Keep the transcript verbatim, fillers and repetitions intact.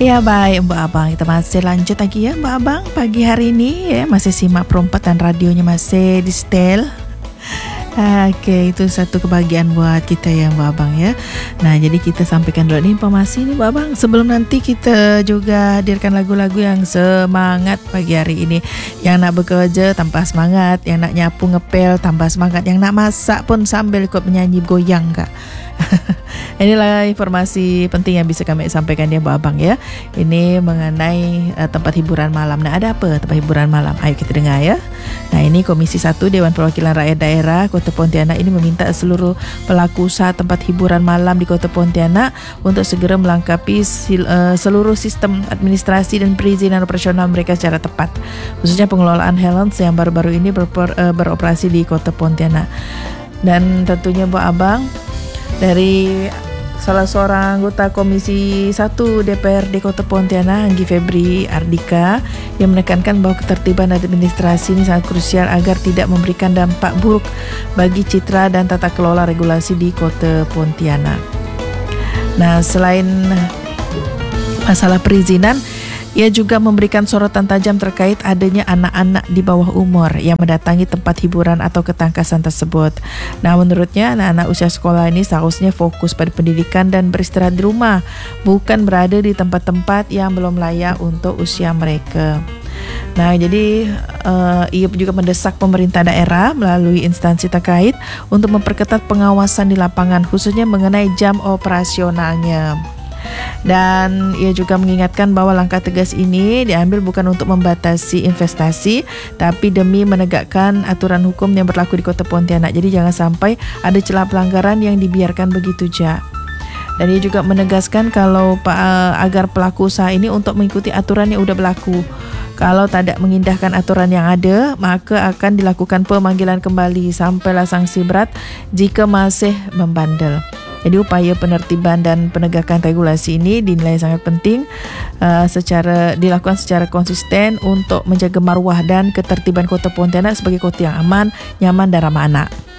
Ya baik Mbak Abang, kita masih lanjut lagi ya Mbak Abang. Pagi hari ini ya masih simak perempat dan radionya masih di setel. Oke, itu satu kebahagiaan buat kita ya Mbak Abang ya. Nah, jadi kita sampaikan dulu nih informasi nih Mbak Abang. Sebelum nanti kita juga hadirkan lagu-lagu yang semangat pagi hari ini. Yang nak bekerja tanpa semangat, yang nak nyapu ngepel tanpa semangat, yang nak masak pun sambil ikut menyanyi goyang Kak. Inilah informasi penting yang bisa kami sampaikan ya Mbak Abang ya. Ini mengenai uh, tempat hiburan malam. Nah, ada apa tempat hiburan malam? Ayo kita dengar ya. Nah, ini Komisi satu Dewan Perwakilan Rakyat Daerah Kota Pontianak ini meminta seluruh pelaku usaha tempat hiburan malam di Kota Pontianak untuk segera melengkapi sil, uh, seluruh sistem administrasi dan perizinan operasional mereka secara tepat. Khususnya pengelolaan Helens yang baru-baru ini berper, uh, beroperasi di Kota Pontianak. Dan tentunya Mbak Abang, dari salah seorang anggota Komisi satu D P R D Kota Pontianak, Anggi Febri Ardika, yang menekankan bahwa ketertiban administrasi ini sangat krusial agar tidak memberikan dampak buruk bagi citra dan tata kelola regulasi di Kota Pontianak. Nah, selain masalah perizinan, ia juga memberikan sorotan tajam terkait adanya anak-anak di bawah umur yang mendatangi tempat hiburan atau ketangkasan tersebut. Nah, menurutnya anak-anak usia sekolah ini seharusnya fokus pada pendidikan dan beristirahat di rumah, bukan berada di tempat-tempat yang belum layak untuk usia mereka. Nah, jadi uh, ia juga mendesak pemerintah daerah melalui instansi terkait untuk memperketat pengawasan di lapangan, khususnya mengenai jam operasionalnya. Dan ia juga mengingatkan bahwa langkah tegas ini diambil bukan untuk membatasi investasi, tapi demi menegakkan aturan hukum yang berlaku di Kota Pontianak. Jadi jangan sampai ada celah pelanggaran yang dibiarkan begitu saja. Dan ia juga menegaskan kalau uh, agar pelaku usaha ini untuk mengikuti aturan yang sudah berlaku. Kalau tidak mengindahkan aturan yang ada, maka akan dilakukan pemanggilan kembali sampailah sanksi berat jika masih membandel. Jadi upaya penertiban dan penegakan regulasi ini dinilai sangat penting uh, secara dilakukan secara konsisten untuk menjaga maruah dan ketertiban Kota Pontianak sebagai kota yang aman, nyaman dan ramah anak.